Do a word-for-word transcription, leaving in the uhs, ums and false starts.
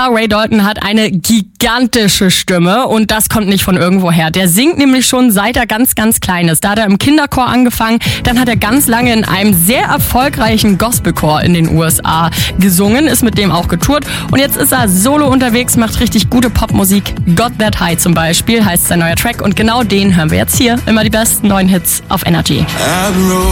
Star Ray Dalton hat eine gigantische Stimme und das kommt nicht von irgendwoher. Der singt nämlich schon seit er ganz, ganz klein ist. Da hat er im Kinderchor angefangen, dann hat er ganz lange in einem sehr erfolgreichen Gospelchor in den U S A gesungen, ist mit dem auch getourt und jetzt ist er solo unterwegs, macht richtig gute Popmusik. Got That High zum Beispiel heißt sein neuer Track und genau den hören wir jetzt hier. Immer die besten neuen Hits auf Energy.